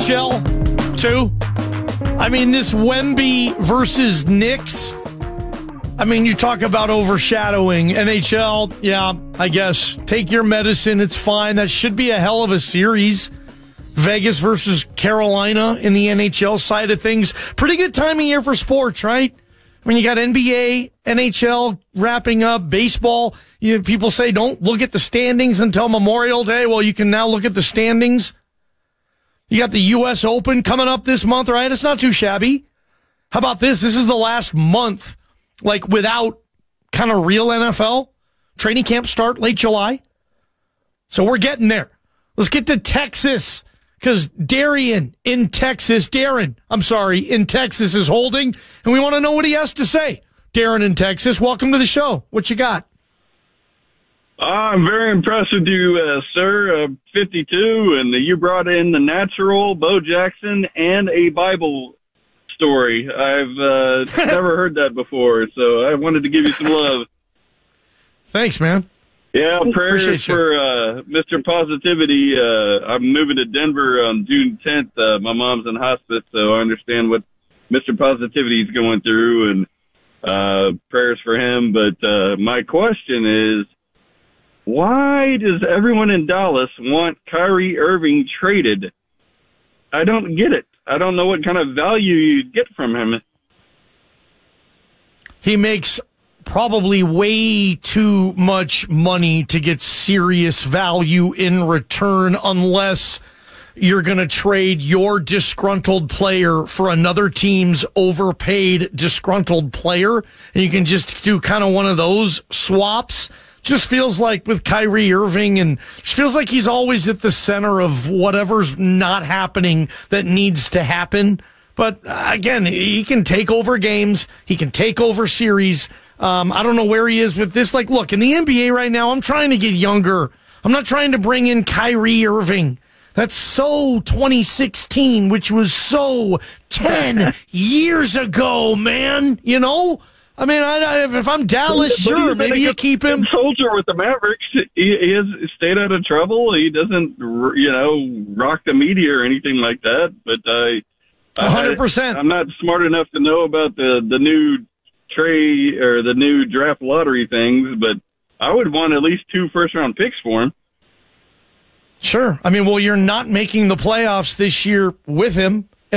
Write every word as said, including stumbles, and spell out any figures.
H L, too. I mean, this Wemby versus Knicks. I mean, you talk about overshadowing. N H L, yeah, I guess. Take your medicine. It's fine. That should be a hell of a series. Vegas versus Carolina in the N H L side of things. Pretty good time of year for sports, right? I mean, you got N B A, N H L wrapping up, baseball. You know, people say don't look at the standings until Memorial Day. Well, you can now look at the standings. You got the U S Open coming up this month, right? It's not too shabby. How about this? This is the last month, like, without kind of real N F L. Training camp start late July. So we're getting there. Let's get to Texas. Because Darian in Texas, Darren, I'm sorry, in Texas is holding, and we want to know what he has to say. Darren in Texas, welcome to the show. What you got? Uh, I'm very impressed with you, uh, sir. Uh, fifty-two, and you brought in The Natural, Bo Jackson, and a Bible story. I've uh, never heard that before, so I wanted to give you some love. Thanks, man. Yeah, prayers for uh, Mister Positivity. Uh, I'm moving to Denver on June tenth. Uh, my mom's in hospice, so I understand what Mister Positivity is going through, and uh, prayers for him. But uh, my question is, why does everyone in Dallas want Kyrie Irving traded? I don't get it. I don't know what kind of value you'd get from him. He makes probably way too much money to get serious value in return unless you're going to trade your disgruntled player for another team's overpaid disgruntled player. And you can just do kind of one of those swaps. Just feels like with Kyrie Irving, and just feels like he's always at the center of whatever's not happening that needs to happen. But uh, again, he can take over games. He can take over series. Um, I don't know where he is with this. Like, look, in the N B A right now, I'm trying to get younger. I'm not trying to bring in Kyrie Irving. That's so twenty sixteen, which was so ten years ago, man. You know? I mean, I, I, if I'm Dallas, but sure, maybe you keep him. Soldier with the Mavericks. He, he has stayed out of trouble. He doesn't, you know, rock the media or anything like that. But I, one hundred percent. I, I'm not smart enough to know about the, the new trade or the new draft lottery things, but I would want at least two first round picks for him. Sure. I mean, well, you're not making the playoffs this year with him.